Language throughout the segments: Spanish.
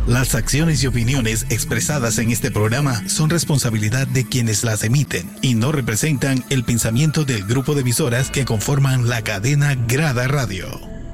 Las acciones y opiniones expresadas en este programa son responsabilidad de quienes las emiten y no representan el pensamiento del grupo de emisoras que conforman la cadena Grada Radio.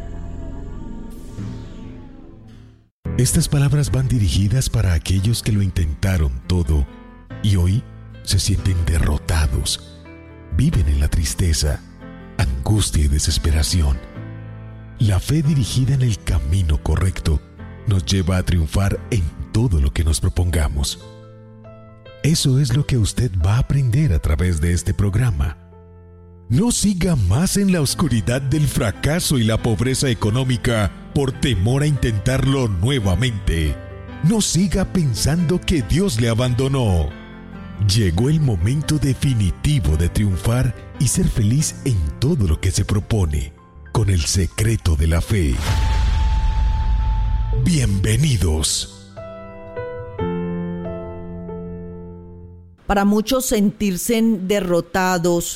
Estas palabras van dirigidas para aquellos que lo intentaron todo y hoy se sienten derrotados. Viven en la tristeza, angustia y desesperación. La fe dirigida en el camino correcto nos lleva a triunfar en todo lo que nos propongamos. Eso es lo que usted va a aprender a través de este programa. No siga más en la oscuridad del fracaso y la pobreza económica por temor a intentarlo nuevamente. No siga pensando que Dios le abandonó. Llegó el momento definitivo de triunfar y ser feliz en todo lo que se propone, con el secreto de la fe. Bienvenidos. Para muchos sentirse derrotados,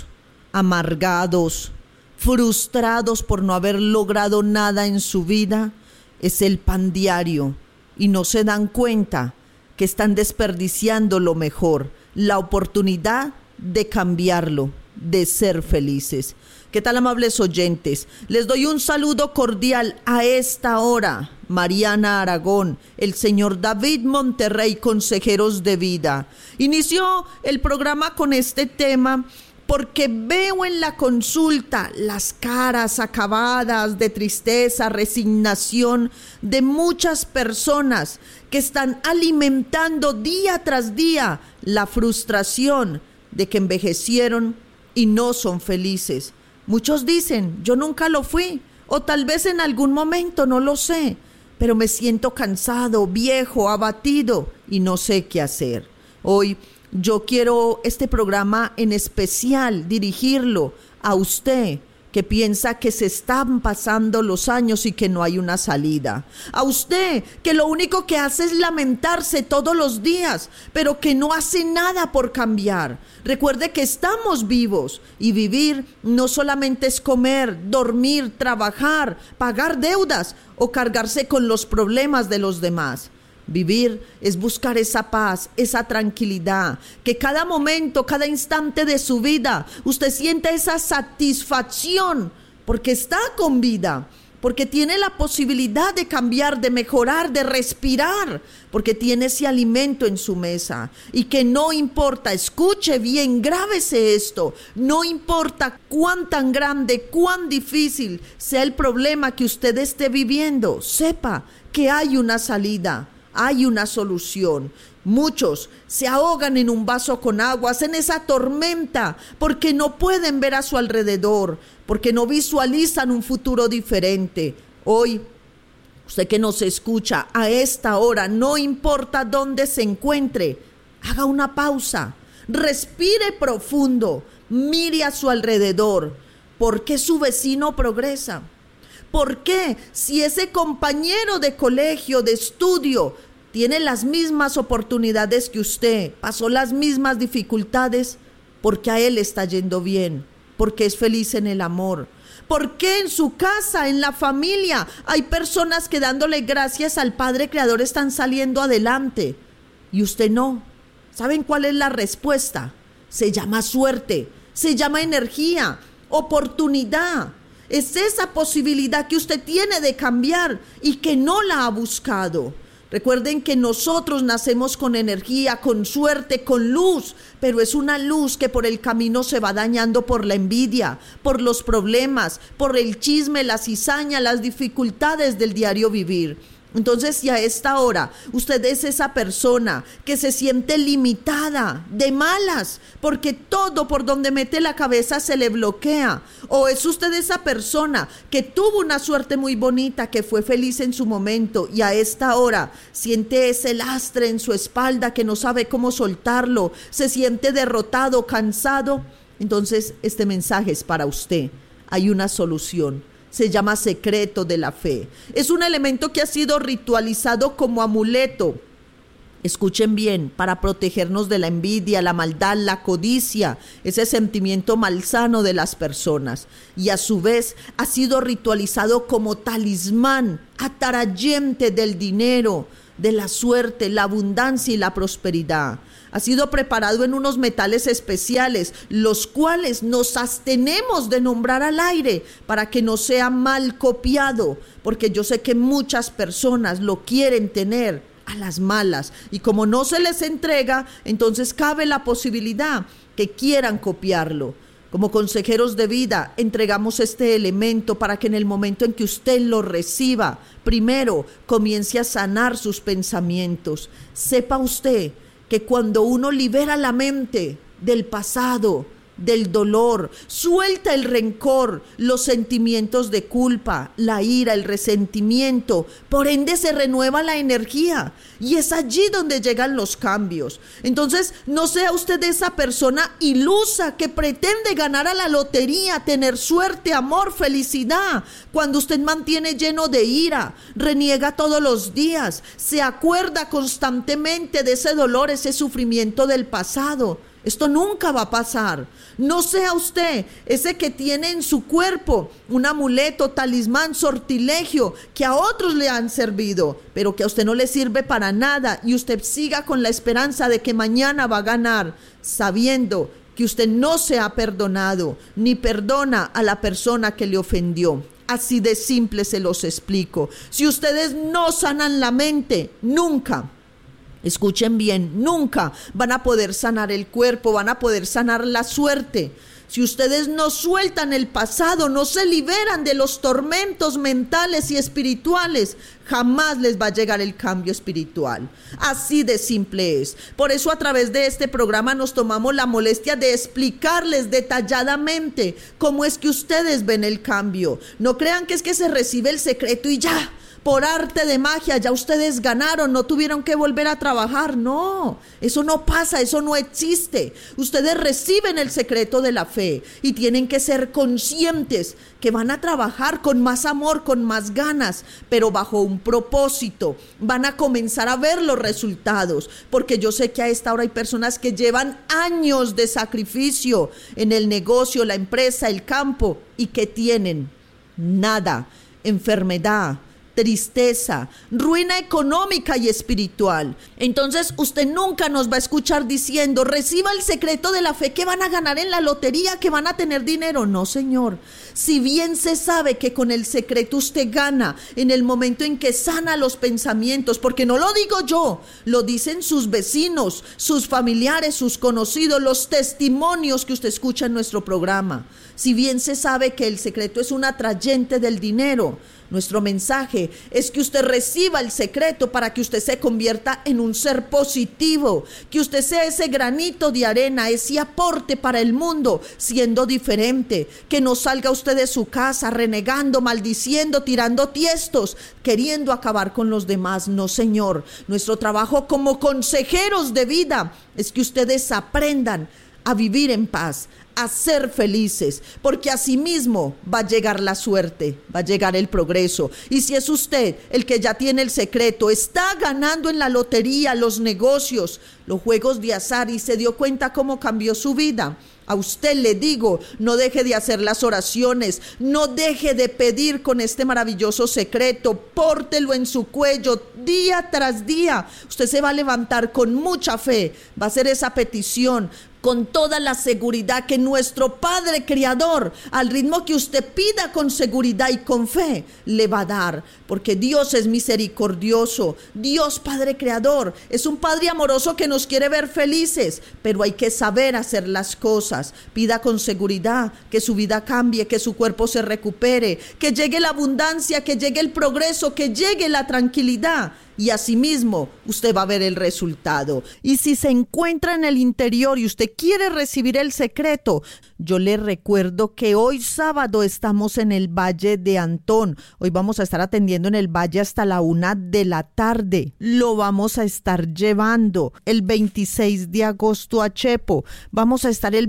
amargados, frustrados por no haber logrado nada en su vida, es el pan diario y no se dan cuenta que están desperdiciando lo mejor, la oportunidad de cambiarlo, de ser felices. ¿Qué tal, amables oyentes? Les doy un saludo cordial a esta hora. Mariana Aragón, el señor David Monterrey, consejeros de vida. Inició el programa con este tema porque veo en la consulta las caras acabadas de tristeza, resignación de muchas personas que están alimentando día tras día la frustración de que envejecieron y no son felices. Muchos dicen, yo nunca lo fui, o tal vez en algún momento, no lo sé, pero me siento cansado, viejo, abatido y no sé qué hacer. Hoy yo quiero este programa en especial dirigirlo a usted que piensa que se están pasando los años y que no hay una salida. A usted que lo único que hace es lamentarse todos los días, pero que no hace nada por cambiar. Recuerde que estamos vivos y vivir no solamente es comer, dormir, trabajar, pagar deudas o cargarse con los problemas de los demás. Vivir es buscar esa paz, esa tranquilidad, que cada momento, cada instante de su vida, usted sienta esa satisfacción porque está con vida, porque tiene la posibilidad de cambiar, de mejorar, de respirar, porque tiene ese alimento en su mesa y que no importa, escuche bien, grábese esto, no importa cuán tan grande, cuán difícil sea el problema que usted esté viviendo, sepa que hay una salida. Hay una solución. Muchos se ahogan en un vaso con agua, en esa tormenta, porque no pueden ver a su alrededor, porque no visualizan un futuro diferente. Hoy, usted que nos escucha a esta hora, no importa dónde se encuentre, haga una pausa, respire profundo, mire a su alrededor. ¿Por qué su vecino progresa? ¿Por qué? Si ese compañero de colegio, de estudio, tiene las mismas oportunidades que usted, pasó las mismas dificultades, porque a él está yendo bien, porque es feliz en el amor. ¿Por qué en su casa, en la familia, hay personas que dándole gracias al Padre Creador están saliendo adelante y usted no? ¿Saben cuál es la respuesta? Se llama suerte, se llama energía, oportunidad. Es esa posibilidad que usted tiene de cambiar y que no la ha buscado. Recuerden que nosotros nacemos con energía, con suerte, con luz, pero es una luz que por el camino se va dañando por la envidia, por los problemas, por el chisme, la cizaña, las dificultades del diario vivir. Entonces, si a esta hora usted es esa persona que se siente limitada, de malas, porque todo por donde mete la cabeza se le bloquea, o es usted esa persona que tuvo una suerte muy bonita, que fue feliz en su momento y a esta hora siente ese lastre en su espalda que no sabe cómo soltarlo, se siente derrotado, cansado, entonces este mensaje es para usted. Hay una solución. Se llama secreto de la fe. Es un elemento que ha sido ritualizado como amuleto. Escuchen bien, para protegernos de la envidia, la maldad, la codicia, ese sentimiento malsano de las personas. Y a su vez ha sido ritualizado como talismán atrayente del dinero, de la suerte, la abundancia y la prosperidad. Ha sido preparado en unos metales especiales, los cuales nos abstenemos de nombrar al aire para que no sea mal copiado, porque yo sé que muchas personas lo quieren tener a las malas, y como no se les entrega, entonces cabe la posibilidad que quieran copiarlo. Como consejeros de vida, entregamos este elemento para que en el momento en que usted lo reciba, primero comience a sanar sus pensamientos. Sepa usted que cuando uno libera la mente del pasado, del dolor, suelta el rencor, los sentimientos de culpa, la ira, el resentimiento, por ende se renueva la energía y es allí donde llegan los cambios. Entonces, no sea usted esa persona ilusa que pretende ganar a la lotería, tener suerte, amor, felicidad, cuando usted mantiene lleno de ira, reniega todos los días, se acuerda constantemente de ese dolor, ese sufrimiento del pasado. Esto nunca va a pasar. No sea usted ese que tiene en su cuerpo un amuleto, talismán, sortilegio que a otros le han servido, pero que a usted no le sirve para nada, y usted siga con la esperanza de que mañana va a ganar, sabiendo que usted no se ha perdonado ni perdona a la persona que le ofendió. Así de simple se los explico. Si ustedes no sanan la mente, nunca, escuchen bien, nunca van a poder sanar el cuerpo, van a poder sanar la suerte. Si ustedes no sueltan el pasado, no se liberan de los tormentos mentales y espirituales, jamás les va a llegar el cambio espiritual. Así de simple es. Por eso a través de este programa nos tomamos la molestia de explicarles detalladamente cómo es que ustedes ven el cambio. No crean que es que se recibe el secreto y ya, por arte de magia, ya ustedes ganaron, no tuvieron que volver a trabajar. No, eso no pasa, eso no existe. Ustedes reciben el secreto de la fe y tienen que ser conscientes que van a trabajar con más amor, con más ganas, pero bajo un propósito. Van a comenzar a ver los resultados, porque yo sé que a esta hora hay personas que llevan años de sacrificio en el negocio, la empresa, el campo, y que tienen nada, enfermedad, tristeza, ruina económica y espiritual. Entonces usted nunca nos va a escuchar diciendo: reciba el secreto de la fe, que van a ganar en la lotería, que van a tener dinero. No, señor. Si bien se sabe que con el secreto usted gana en el momento en que sana los pensamientos, porque no lo digo yo, lo dicen sus vecinos, sus familiares, sus conocidos, los testimonios que usted escucha en nuestro programa. Si bien se sabe que el secreto es un atrayente del dinero, nuestro mensaje es que usted reciba el secreto para que usted se convierta en un ser positivo, que usted sea ese granito de arena, ese aporte para el mundo, siendo diferente, que no salga usted de su casa renegando, maldiciendo, tirando tiestos, queriendo acabar con los demás. No, señor. Nuestro trabajo como consejeros de vida es que ustedes aprendan a vivir en paz, a ser felices, porque así mismo va a llegar la suerte, va a llegar el progreso. Y si es usted el que ya tiene el secreto, está ganando en la lotería, los negocios, los juegos de azar, y se dio cuenta cómo cambió su vida, a usted le digo, no deje de hacer las oraciones, no deje de pedir con este maravilloso secreto, pórtelo en su cuello día tras día. Usted se va a levantar con mucha fe, va a hacer esa petición con toda la seguridad que nuestro Padre Creador, al ritmo que usted pida con seguridad y con fe, le va a dar, porque Dios es misericordioso. Dios Padre Creador es un Padre amoroso que nos quiere ver felices, pero hay que saber hacer las cosas. Pida con seguridad que su vida cambie, que su cuerpo se recupere, que llegue la abundancia, que llegue el progreso, que llegue la tranquilidad. Y asimismo usted va a ver el resultado. Y si se encuentra en el interior y usted quiere recibir el secreto, yo le recuerdo que hoy sábado estamos en el Valle de Antón. Hoy vamos a estar atendiendo en el Valle hasta la 1 p.m. Lo vamos a estar llevando el 26 de agosto a Chepo. Vamos a estar el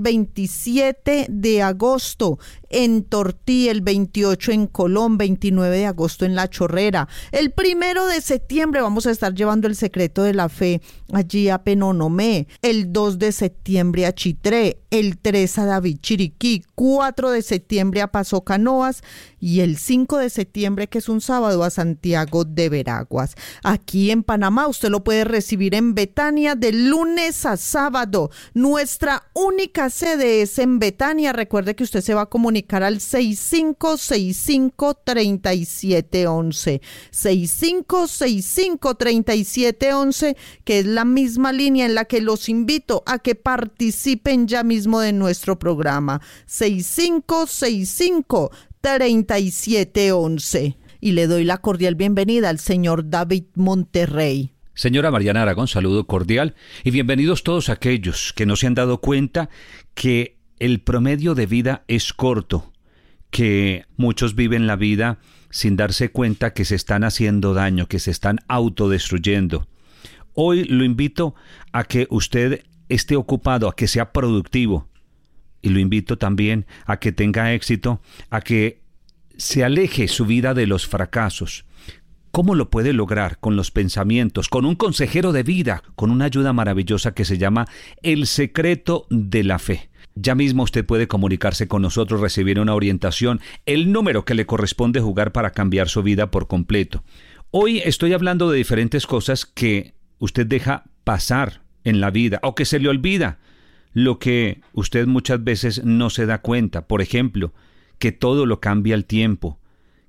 27 de agosto en Tortí, el 28 en Colón, 29 de agosto en La Chorrera. El 1 de septiembre vamos a estar llevando el secreto de la fe allí a Penonomé, el 2 de septiembre a Chitré, el 3 a David Chiriquí, 4 de septiembre a Paso Canoas y el 5 de septiembre, que es un sábado, a Santiago de Veraguas. Aquí en Panamá usted lo puede recibir en Betania de lunes a sábado. Nuestra única sede es en Betania. Recuerde que usted se va a comunicar al 6565-3711. 6565-3711, que es la misma línea en la que los invito a que participen ya mismo de nuestro programa. 6565-3711. Y le doy la cordial bienvenida al señor David Monterrey. Señora Mariana Aragón, saludo cordial y bienvenidos todos aquellos que no se han dado cuenta que el promedio de vida es corto, que muchos viven la vida sin darse cuenta que se están haciendo daño, que se están autodestruyendo. Hoy lo invito a que usted esté ocupado, a que sea productivo, y lo invito también a que tenga éxito, a que se aleje su vida de los fracasos. ¿Cómo lo puede lograr? Con los pensamientos, con un consejero de vida, con una ayuda maravillosa que se llama El Secreto de la Fe. Ya mismo usted puede comunicarse con nosotros, recibir una orientación, el número que le corresponde jugar para cambiar su vida por completo. Hoy estoy hablando de diferentes cosas que usted deja pasar en la vida o que se le olvida, lo que usted muchas veces no se da cuenta. Por ejemplo, que todo lo cambia el tiempo,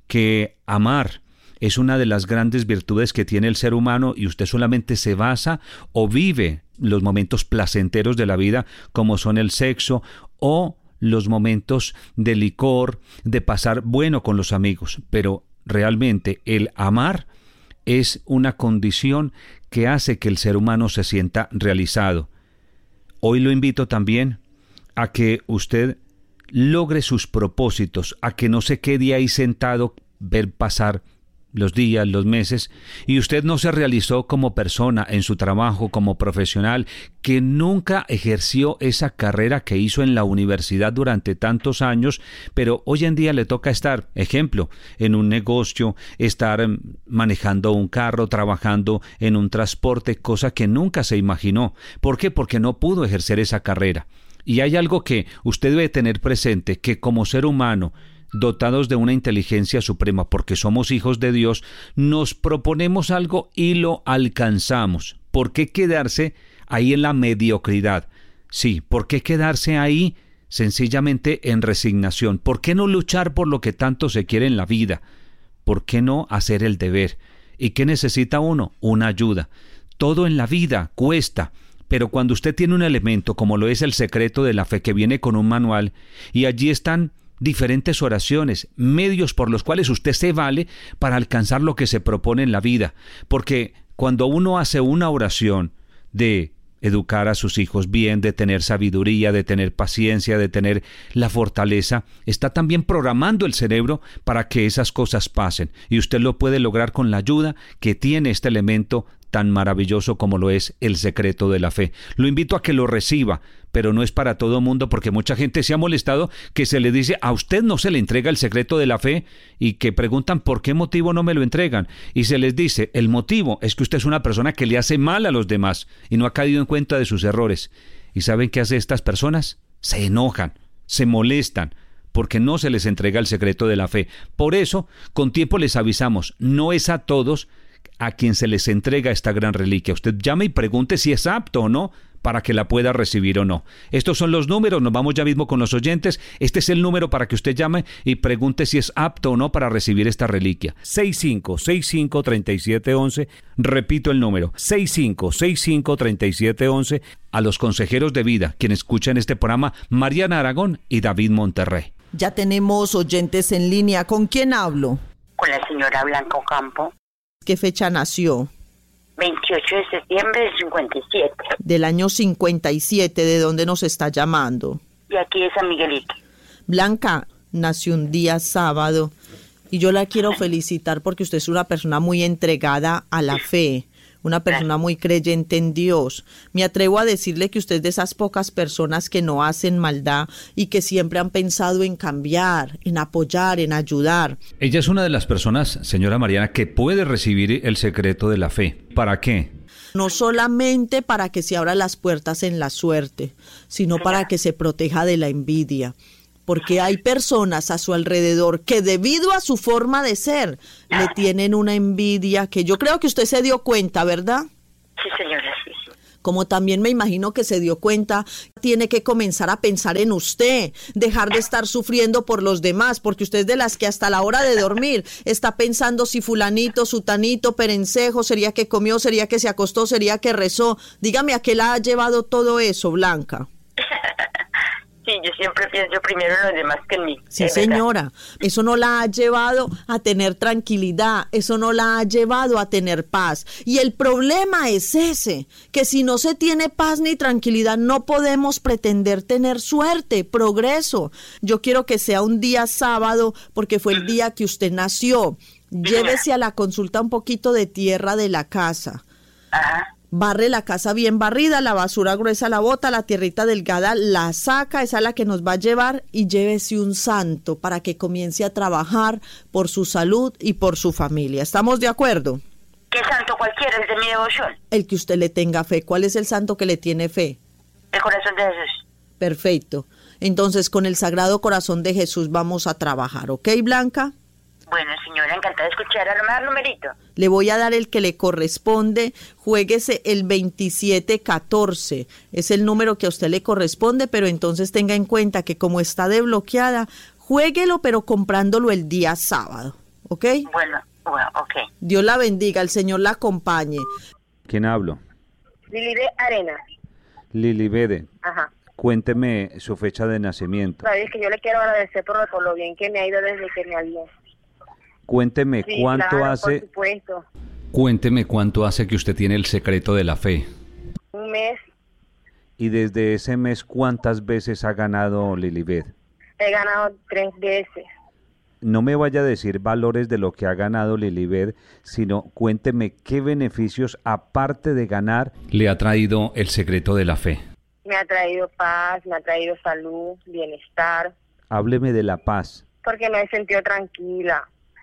que amar es una de las grandes virtudes que tiene el ser humano y usted solamente se basa o vive los momentos placenteros de la vida, como son el sexo o los momentos de licor, de pasar bueno con los amigos. Pero realmente el amar es una condición que hace que el ser humano se sienta realizado. Hoy lo invito también a que usted logre sus propósitos, a que no se quede ahí sentado, ver pasar los días, los meses, y usted no se realizó como persona en su trabajo, como profesional, que nunca ejerció esa carrera que hizo en la universidad durante tantos años, pero hoy en día le toca estar, ejemplo, en un negocio, estar manejando un carro, trabajando en un transporte, cosa que nunca se imaginó. ¿Por qué? Porque no pudo ejercer esa carrera. Y hay algo que usted debe tener presente, que como ser humano, dotados de una inteligencia suprema, porque somos hijos de Dios, nos proponemos algo y lo alcanzamos. ¿Por qué quedarse ahí en la mediocridad? Sí, ¿por qué quedarse ahí sencillamente en resignación? ¿Por qué no luchar por lo que tanto se quiere en la vida? ¿Por qué no hacer el deber? ¿Y qué necesita uno? Una ayuda. Todo en la vida cuesta. Pero cuando usted tiene un elemento como lo es el Secreto de la Fe, que viene con un manual, y allí están diferentes oraciones, medios por los cuales usted se vale para alcanzar lo que se propone en la vida. Porque cuando uno hace una oración de educar a sus hijos bien, de tener sabiduría, de tener paciencia, de tener la fortaleza, está también programando el cerebro para que esas cosas pasen. Y usted lo puede lograr con la ayuda que tiene este elemento tan maravilloso como lo es el Secreto de la Fe. Lo invito a que lo reciba, pero no es para todo mundo, porque mucha gente se ha molestado que se le dice: a usted no se le entrega el Secreto de la Fe, y que preguntan por qué motivo no me lo entregan, y se les dice: el motivo es que usted es una persona que le hace mal a los demás y no ha caído en cuenta de sus errores. ¿Y saben qué hace estas personas? Se enojan, se molestan, porque no se les entrega el Secreto de la Fe. Por eso, con tiempo les avisamos, no es a todos a quien se les entrega esta gran reliquia. Usted llame y pregunte si es apto o no para que la pueda recibir o no. Estos son los números, nos vamos ya mismo con los oyentes. Este es el número para que usted llame y pregunte si es apto o no para recibir esta reliquia. 6565-3711, repito el número, 6565-3711, a los consejeros de vida, quienes escuchan este programa, Mariana Aragón y David Monterrey. Ya tenemos oyentes en línea. ¿Con quién hablo? Con la señora Blanca Ocampo. ¿Qué fecha nació? 28 de septiembre del 57. Del año 57, ¿de dónde nos está llamando? De aquí de San Miguelito. Blanca nació un día sábado y yo la quiero felicitar porque usted es una persona muy entregada a la fe, una persona muy creyente en Dios. Me atrevo a decirle que usted es de esas pocas personas que no hacen maldad y que siempre han pensado en cambiar, en apoyar, en ayudar. Ella es una de las personas, señora Mariana, que puede recibir el Secreto de la Fe. ¿Para qué? no solamente para que se abran las puertas en la suerte, sino para que se proteja de la envidia. Porque hay personas a su alrededor que debido a su forma de ser le tienen una envidia que yo creo que usted se dio cuenta, ¿verdad? Sí, señora, sí. Como también me imagino que se dio cuenta, tiene que comenzar a pensar en usted, dejar de estar sufriendo por los demás, porque usted es de las que hasta la hora de dormir está pensando si fulanito, sutanito, perencejo, sería que comió, sería que se acostó, sería que rezó. Dígame, ¿a qué la ha llevado todo eso, Blanca? Sí, yo siempre pienso primero en los demás que en mí. Sí, señora, eso no la ha llevado a tener tranquilidad, eso no la ha llevado a tener paz. Y el problema es ese, que si no se tiene paz ni tranquilidad, no podemos pretender tener suerte, progreso. Yo quiero que sea un día sábado, porque fue el día que usted nació. Llévese a la consulta un poquito de tierra de la casa. Ajá. Barre la casa bien barrida, la basura gruesa la bota, la tierrita delgada la saca, esa es la que nos va a llevar, y llévese un santo para que comience a trabajar por su salud y por su familia. ¿Estamos de acuerdo? ¿Qué santo cualquiera es de mi devoción? El que usted le tenga fe. ¿Cuál es el santo que le tiene fe? El corazón de Jesús. Perfecto. Entonces, con el Sagrado Corazón de Jesús vamos a trabajar, ¿ok, Blanca? Bueno, señora, encantada de escuchar. Ahora me da el numerito. Le voy a dar el que le corresponde. Juéguese el 2714. Es el número que a usted le corresponde, pero entonces tenga en cuenta que como está desbloqueada, juéguelo, pero comprándolo el día sábado. ¿Ok? Bueno, ok. Dios la bendiga, el Señor la acompañe. ¿Quién hablo? Lilibet Arena. Lilibet. Ajá. Cuénteme su fecha de nacimiento. Sabes que yo le quiero agradecer por lo bien que me ha ido desde que me alié. Cuénteme Sí, cuánto claro, hace. por supuesto. Cuénteme cuánto hace que usted tiene el secreto de la fe. Un mes. Y desde ese mes, ¿cuántas veces ha ganado Lilibet? He ganado 3 veces. No me vaya a decir valores de lo que ha ganado Lilibet, sino cuénteme qué beneficios, aparte de ganar, le ha traído el secreto de la fe. Me ha traído paz, me ha traído salud, bienestar. Hábleme de la paz. Porque me he sentido tranquila.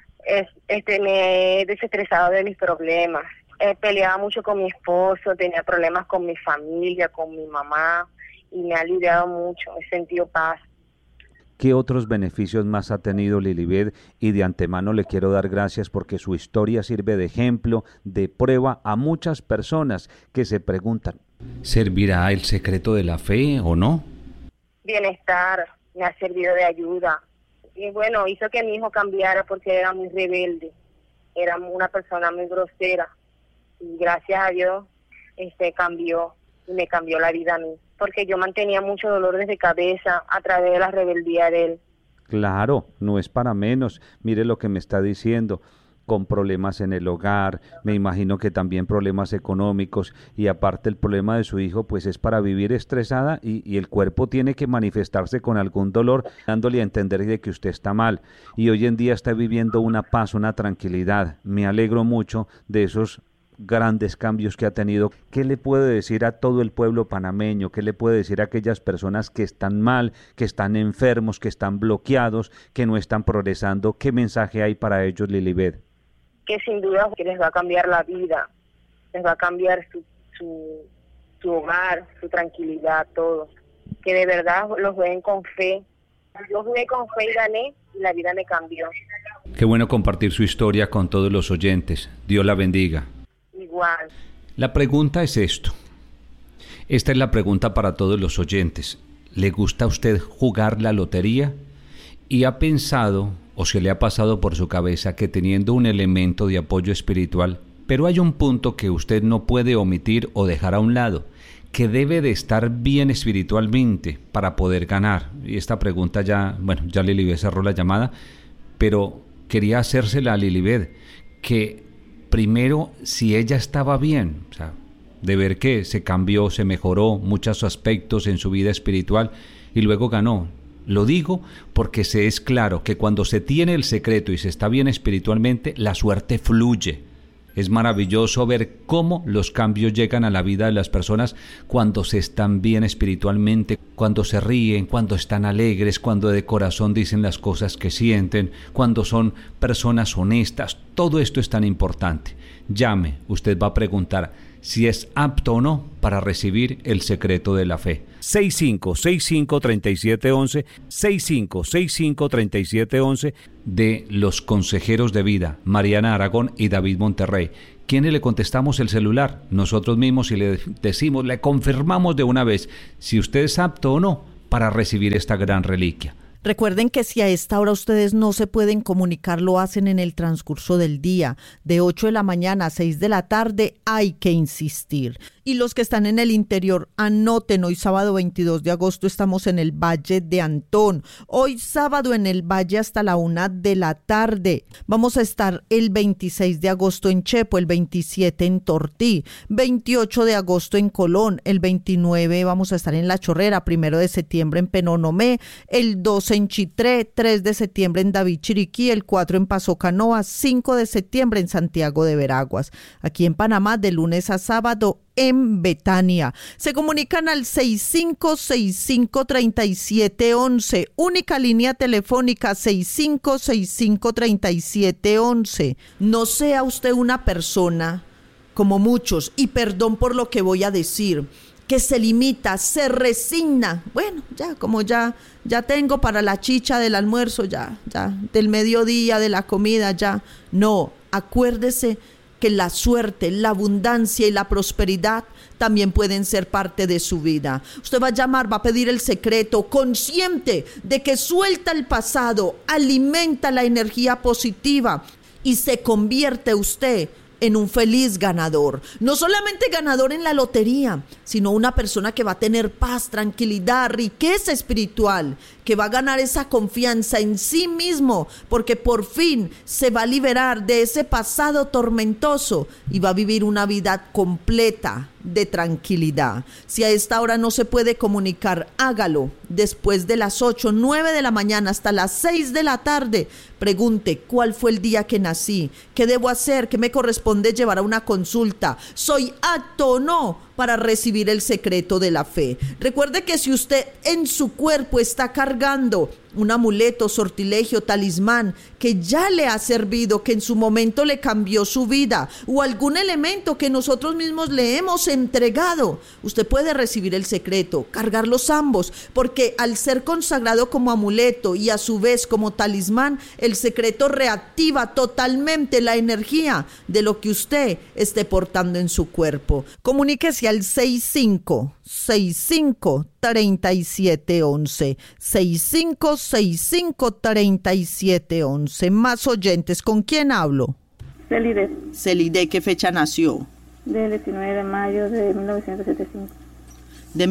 Me he desestresado de mis problemas. Peleaba mucho con mi esposo, tenía problemas con mi familia, con mi mamá, y me ha aliviado mucho, he sentido paz. ¿Qué otros beneficios más ha tenido Lilibet? Y de antemano le quiero dar gracias porque su historia sirve de ejemplo, de prueba a muchas personas que se preguntan, ¿servirá el secreto de la fe o no? Bienestar, me ha servido de ayuda. Y bueno, hizo que mi hijo cambiara porque era muy rebelde, era una persona muy grosera. Y gracias a Dios cambió y me cambió la vida a mí. Porque yo mantenía mucho dolor de cabeza a través de la rebeldía de él. Claro, no es para menos. Mire lo que me está diciendo. Con problemas en el hogar, me imagino que también problemas económicos, y aparte el problema de su hijo pues es para vivir estresada y el cuerpo tiene que manifestarse con algún dolor, dándole a entender de que usted está mal, y hoy en día está viviendo una paz, una tranquilidad. Me alegro mucho de esos grandes cambios que ha tenido. ¿Qué le puede decir a todo el pueblo panameño? ¿Qué le puede decir a aquellas personas que están mal, que están enfermos, que están bloqueados, que no están progresando? ¿Qué mensaje hay para ellos, Lilibet? Que sin duda que les va a cambiar la vida, les va a cambiar su hogar, su tranquilidad, todo. Que de verdad los jueguen con fe. Yo jugué con fe y gané, y la vida me cambió. Qué bueno compartir su historia con todos los oyentes. Dios la bendiga. Igual. La pregunta es esto. Esta es la pregunta para todos los oyentes. ¿Le gusta a usted jugar la lotería? ¿Y ha pensado o se le ha pasado por su cabeza que teniendo un elemento de apoyo espiritual, pero hay un punto que usted no puede omitir o dejar a un lado, que debe de estar bien espiritualmente para poder ganar? Y esta pregunta ya Lilibet cerró la llamada, pero quería hacérsela a Lilibet, que primero si ella estaba bien, o sea, de ver que se cambió, se mejoró muchos aspectos en su vida espiritual y luego ganó. Lo digo porque se es claro que cuando se tiene el secreto y se está bien espiritualmente, la suerte fluye. Es maravilloso ver cómo los cambios llegan a la vida de las personas cuando se están bien espiritualmente, cuando se ríen, cuando están alegres, cuando de corazón dicen las cosas que sienten, cuando son personas honestas. Todo esto es tan importante. Llame, usted va a preguntar, si es apto o no para recibir el secreto de la fe. 6565-3711, 6565-3711 de los consejeros de vida, Mariana Aragón y David Monterrey. ¿Quiénes le contestamos el celular? Nosotros mismos, y le decimos, le confirmamos de una vez si usted es apto o no para recibir esta gran reliquia. Recuerden que si a esta hora ustedes no se pueden comunicar, lo hacen en el transcurso del día. De 8 de la mañana a 6 de la tarde hay que insistir. Y los que están en el interior, anoten, hoy sábado 22 de agosto estamos en el Valle de Antón. Hoy sábado en el Valle hasta la 1 de la tarde. Vamos a estar el 26 de agosto en Chepo, el 27 en Tortí, 28 de agosto en Colón, el 29 vamos a estar en La Chorrera, 1 de septiembre en Penonomé, el 2 en Chitré, 3 de septiembre en David Chiriquí, el 4 en Paso Canoa, 5 de septiembre en Santiago de Veraguas. Aquí en Panamá, de lunes a sábado, en Betania. Se comunican al 6565-3711, única línea telefónica 6565-3711. No sea usted una persona, como muchos, y perdón por lo que voy a decir, que se limita, se resigna. Bueno, ya tengo para la chicha del almuerzo, ya del mediodía, de la comida, ya. No, acuérdese que la suerte, la abundancia y la prosperidad también pueden ser parte de su vida. Usted va a llamar, va a pedir el secreto, consciente de que suelta el pasado, alimenta la energía positiva y se convierte usted en un feliz ganador. No solamente ganador en la lotería, sino una persona que va a tener paz, tranquilidad, riqueza espiritual, que va a ganar esa confianza en sí mismo, porque por fin se va a liberar de ese pasado tormentoso y va a vivir una vida completa de tranquilidad. Si a esta hora no se puede comunicar, hágalo después de las 8, 9 de la mañana hasta las 6 de la tarde. Pregunte, ¿cuál fue el día que nací? ¿Qué debo hacer? ¿Qué me corresponde llevar a una consulta? ¿Soy apto o no para recibir el secreto de la fe? Recuerde que si usted en su cuerpo está cargando un amuleto, sortilegio, talismán que ya le ha servido, que en su momento le cambió su vida, o algún elemento que nosotros mismos le hemos entregado, usted puede recibir el secreto, cargarlos ambos, porque al ser consagrado como amuleto y a su vez como talismán, el secreto reactiva totalmente la energía de lo que usted esté portando en su cuerpo. Comuníquese al 6565-3711, 6565-3711. Más oyentes, ¿con quién hablo? Celide. Celide, ¿qué fecha nació? Del 19 de mayo de 1975. ¿De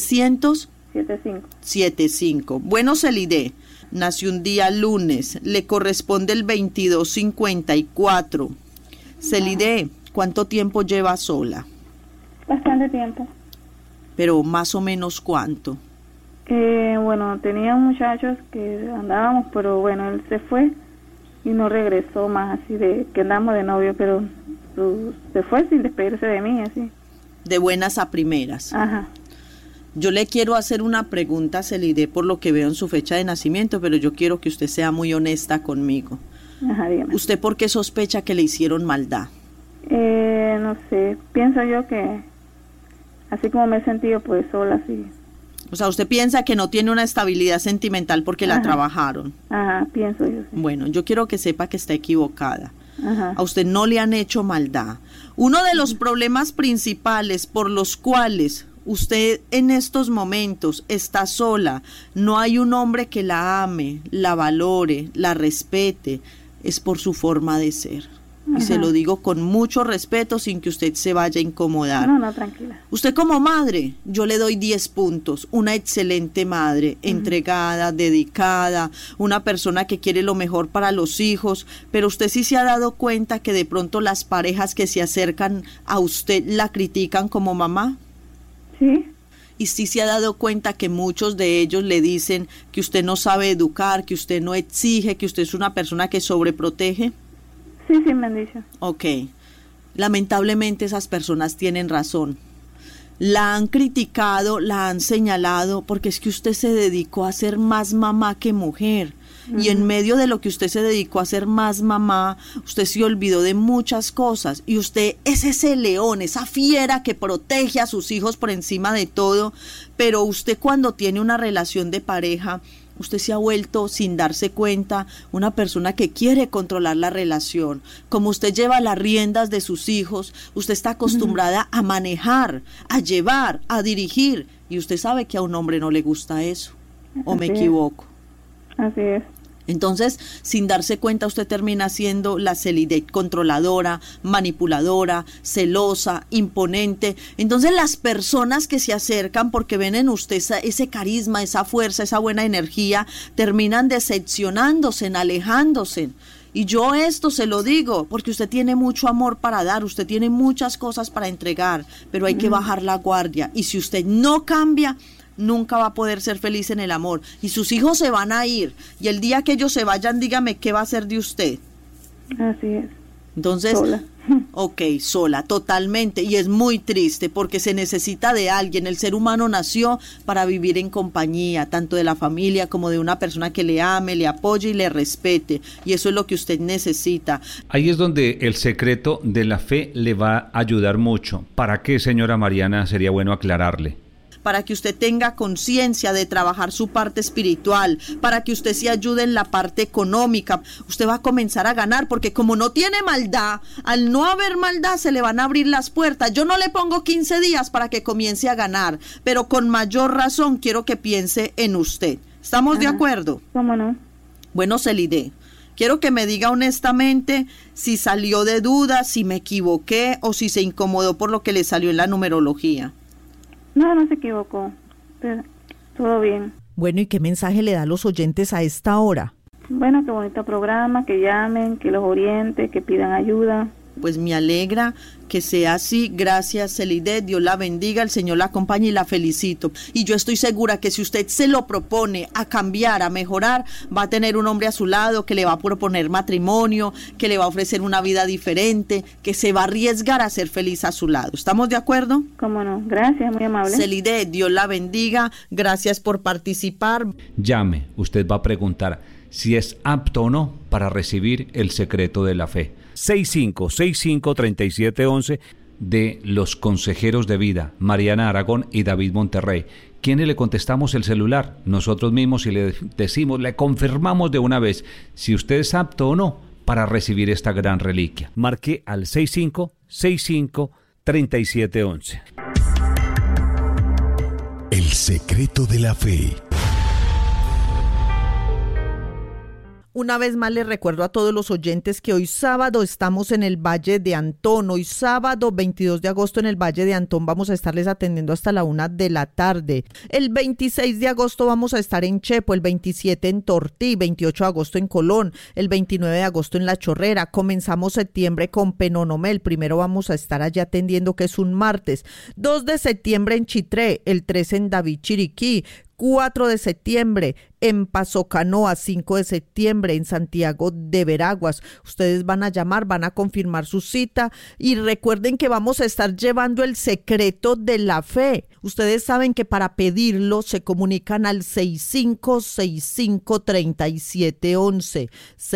1975? Bueno, Celide, nació un día lunes, le corresponde el 2254. Celide, ¿cuánto tiempo lleva sola? Bastante tiempo. Pero más o menos ¿cuánto? Bueno, tenía muchachos que andábamos, pero bueno, él se fue y no regresó más, así de que andamos de novio, pero se fue sin despedirse de mí, así. De buenas a primeras. Ajá. Yo le quiero hacer una pregunta, Celide, por lo que veo en su fecha de nacimiento, pero yo quiero que usted sea muy honesta conmigo. Ajá, dígame. ¿Usted por qué sospecha que le hicieron maldad? No sé, pienso yo que así como me he sentido pues sola, así. O sea, ¿usted piensa que no tiene una estabilidad sentimental porque la trabajaron? Ajá, pienso yo, sí. Bueno, yo quiero que sepa que está equivocada. Ajá. A usted no le han hecho maldad. Uno de los problemas principales por los cuales usted en estos momentos está sola, no hay un hombre que la ame, la valore, la respete, es por su forma de ser. Y se lo digo con mucho respeto, sin que usted se vaya a incomodar. No, tranquila. Usted como madre, yo le doy 10 puntos. Una excelente madre, entregada, dedicada, una persona que quiere lo mejor para los hijos. Pero usted sí se ha dado cuenta que de pronto las parejas que se acercan a usted la critican como mamá. Sí. Y sí se ha dado cuenta que muchos de ellos le dicen que usted no sabe educar, que usted no exige, que usted es una persona que sobreprotege. Sí, me han dicho. Ok. Lamentablemente esas personas tienen razón. La han criticado, la han señalado, porque es que usted se dedicó a ser más mamá que mujer. Y en medio de lo que usted se dedicó a ser más mamá, usted se olvidó de muchas cosas. Y usted es ese león, esa fiera que protege a sus hijos por encima de todo. Pero usted cuando tiene una relación de pareja, usted se ha vuelto, sin darse cuenta, una persona que quiere controlar la relación. Como usted lleva las riendas de sus hijos, usted está acostumbrada a manejar, a llevar, a dirigir. Y usted sabe que a un hombre no le gusta eso. ¿O me equivoco? Así es. Entonces, sin darse cuenta, usted termina siendo la Celide controladora, manipuladora, celosa, imponente. Entonces, las personas que se acercan porque ven en usted ese carisma, esa fuerza, esa buena energía, terminan decepcionándose, alejándose. Y yo esto se lo digo porque usted tiene mucho amor para dar, usted tiene muchas cosas para entregar, pero hay que bajar la guardia. Y si usted no cambia, nunca va a poder ser feliz en el amor. Y sus hijos se van a ir. Y el día que ellos se vayan, dígame, ¿qué va a hacer de usted? Así es. Entonces, sola. Ok, sola, totalmente. Y es muy triste porque se necesita de alguien. El ser humano nació para vivir en compañía, tanto de la familia como de una persona que le ame, le apoye y le respete. Y eso es lo que usted necesita. Ahí es donde el secreto de la fe le va a ayudar mucho. ¿Para qué, señora Mariana, sería bueno aclararle? Para que usted tenga conciencia de trabajar su parte espiritual, para que usted se ayude en la parte económica. Usted va a comenzar a ganar, porque como no tiene maldad, al no haber maldad se le van a abrir las puertas. Yo no le pongo 15 días para que comience a ganar, pero con mayor razón quiero que piense en usted. ¿Estamos de acuerdo? ¿Cómo no? Bueno, Celide, quiero que me diga honestamente si salió de dudas, si me equivoqué o si se incomodó por lo que le salió en la numerología. No se equivocó. Pero todo bien. Bueno, ¿y qué mensaje le da a los oyentes a esta hora? Bueno, qué bonito programa, que llamen, que los oriente, que pidan ayuda. Pues me alegra que sea así. Gracias, Celide. Dios la bendiga, el Señor la acompañe y la felicito. Y yo estoy segura que si usted se lo propone a cambiar, a mejorar, va a tener un hombre a su lado que le va a proponer matrimonio, que le va a ofrecer una vida diferente, que se va a arriesgar a ser feliz a su lado. ¿Estamos de acuerdo? Cómo no. Gracias, muy amable. Celide, Dios la bendiga. Gracias por participar. Llame, usted va a preguntar si es apto o no para recibir el secreto de la fe. 6565-3711 de los consejeros de vida, Mariana Aragón y David Monterrey. ¿Quiénes le contestamos el celular? Nosotros mismos, y le decimos, le confirmamos de una vez si usted es apto o no para recibir esta gran reliquia. Marque al 6565-3711. El secreto de la fe. Una vez más les recuerdo a todos los oyentes que hoy sábado estamos en el Valle de Antón. Hoy sábado 22 de agosto en el Valle de Antón vamos a estarles atendiendo hasta la 1 de la tarde. El 26 de agosto vamos a estar en Chepo, el 27 en Tortí, 28 de agosto en Colón, el 29 de agosto en La Chorrera. Comenzamos septiembre con Penonomé, el primero vamos a estar allá atendiendo, que es un martes. 2 de septiembre en Chitré, el 3 en David Chiriquí, 4 de septiembre en Paso Canoa, 5 de septiembre en Santiago de Veraguas. Ustedes van a llamar, van a confirmar su cita y recuerden que vamos a estar llevando el secreto de la fe. Ustedes saben que para pedirlo se comunican al 6565-3711,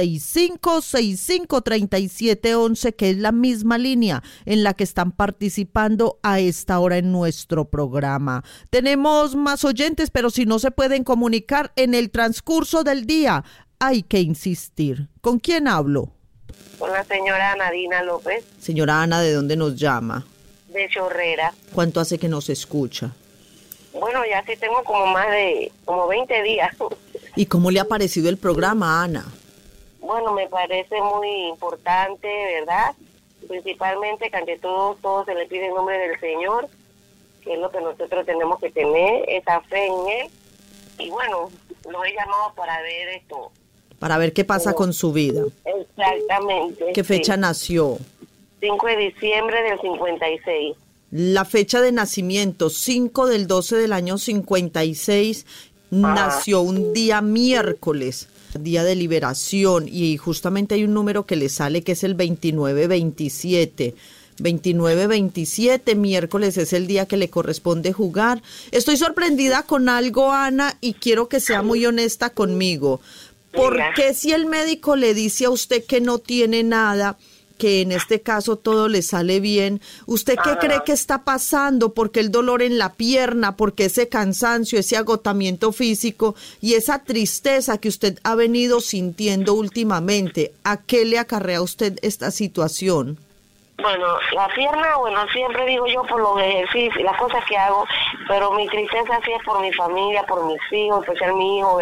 6565-3711, que es la misma línea en la que están participando a esta hora en nuestro programa. Tenemos más oyentes, pero si no se pueden comunicar en el transcurso del día, hay que insistir. ¿Con quién hablo? Con la señora Anadina López. Señora Ana, ¿de dónde nos llama? De Chorrera. ¿Cuánto hace que nos escucha? Bueno, ya sí tengo como 20 días. ¿Y cómo le ha parecido el programa, Ana? Bueno, me parece muy importante, ¿verdad? Principalmente que ante todo se le pide el nombre del Señor, que es lo que nosotros tenemos que tener, esa fe en Él. Y bueno, lo he llamado para ver esto. Para ver qué pasa con su vida. Exactamente. ¿Qué fecha nació? 5 de diciembre del 56. La fecha de nacimiento, 5 del 12 del año 56, nació un día miércoles, día de liberación, y justamente hay un número que le sale que es el 2927. 29-27, miércoles es el día que le corresponde jugar. Estoy sorprendida con algo, Ana, y quiero que sea muy honesta conmigo. ¿Por Mira. qué si el médico le dice a usted que no tiene nada, que en este caso todo le sale bien, usted qué cree que está pasando? ¿Por qué el dolor en la pierna? ¿Por qué ese cansancio, ese agotamiento físico y esa tristeza que usted ha venido sintiendo últimamente? ¿A qué le acarrea a usted esta situación? Bueno, la pierna, siempre digo yo por los ejercicios, las cosas que hago, pero mi tristeza sí es por mi familia, por mis hijos, especial mi hijo,